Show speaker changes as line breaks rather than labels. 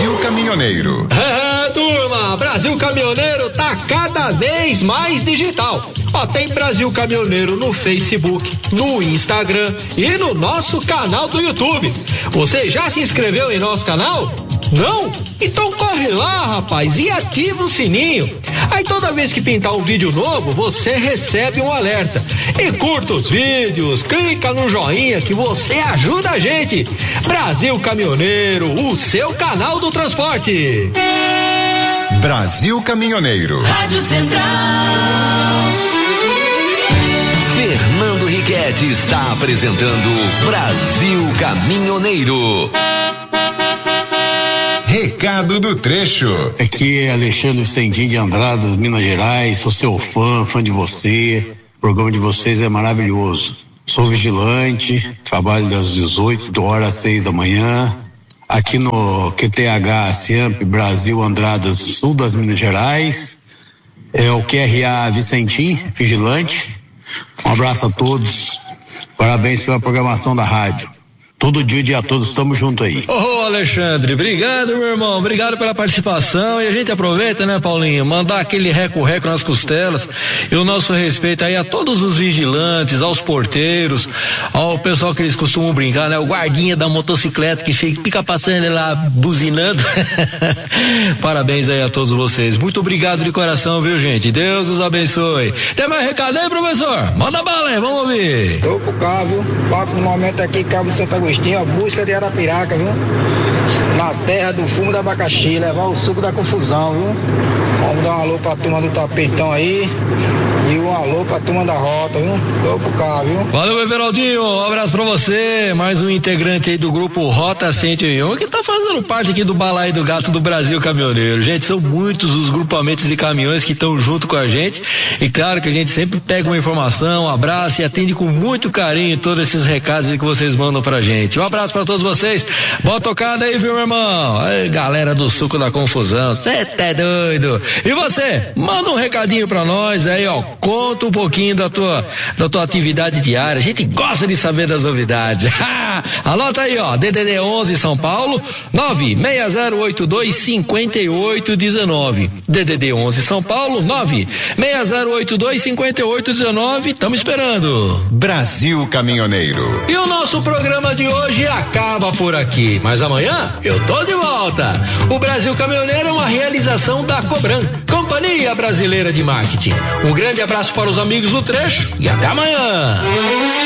Brasil Caminhoneiro.
Turma, Brasil Caminhoneiro tá cada vez mais digital. Tem Brasil Caminhoneiro no Facebook, no Instagram e no nosso canal do YouTube. Você já se inscreveu em nosso canal? Não? Então corre lá, rapaz, e ativa o sininho. Aí toda vez que pintar um vídeo novo, você recebe um alerta. E curta os vídeos, clica no joinha que você ajuda a gente. Brasil Caminhoneiro, o seu canal do transporte.
Brasil Caminhoneiro.
Rádio Central.
Fernando Riquetti está apresentando Brasil Caminhoneiro.
Recado do trecho.
Aqui é Alexandre Sendim de Andradas, Minas Gerais. Sou seu fã de você. O programa de vocês é maravilhoso. Sou vigilante, trabalho das 18 horas às 6 da manhã. Aqui no QTH Ciamp Brasil Andradas, sul das Minas Gerais. É o QRA Vicentim, vigilante. Um abraço a todos. Parabéns pela programação da rádio. Todo dia todos, estamos juntos aí.
Alexandre, obrigado, meu irmão, obrigado pela participação. E a gente aproveita, né, Paulinho, mandar aquele reco-reco nas costelas e o nosso respeito aí a todos os vigilantes, aos porteiros, ao pessoal que eles costumam brincar, né, o guardinha da motocicleta que fica passando lá buzinando. Parabéns aí a todos vocês, muito obrigado de coração, viu, gente? Deus os abençoe. Tem mais recado aí, professor? Manda bala aí, vamos ouvir.
Tô pro carro, viu? Papo no momento aqui, Cabo Santo Agostinho, a busca de Arapiraca, viu? Na terra do fumo da abacaxi, levar o suco da confusão, viu? Vamos dar um alô pra turma do tapetão aí e um alô pra turma da rota, viu? Tô pro carro, viu?
Valeu, Everaldinho, um abraço pra você, mais um integrante aí do grupo Rota 101, que tá fazendo parte aqui do Balaio do Gato do Brasil Caminhoneiro. Gente, são muitos os grupamentos de caminhões que estão junto com a gente e claro que a gente sempre pega uma informação, um abraço e atende com muito carinho todos esses recados que vocês mandam pra gente. Um abraço pra todos vocês, boa tocada aí, viu, meu irmão? Aí, galera do suco da confusão, cê tá doido. E você, manda um recadinho pra nós aí, ó, conta um pouquinho da tua atividade diária, a gente gosta de saber das novidades. Anota aí, ó, DDD 11 São Paulo, 960825819, DDD 11 São Paulo, 960825819, estamos esperando.
Brasil Caminhoneiro.
E o nosso programa de hoje acaba por aqui, mas amanhã eu tô de volta. O Brasil Caminhoneiro é uma realização da Cobran, Companhia Brasileira de Marketing. Um grande abraço para os amigos do trecho e até amanhã.